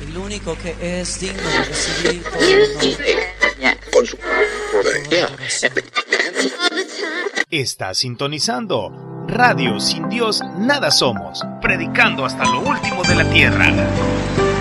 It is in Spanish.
el único que es digno de recibir todo honor. Está sintonizando Radio Sin Dios Nada Somos, predicando hasta lo último de la tierra.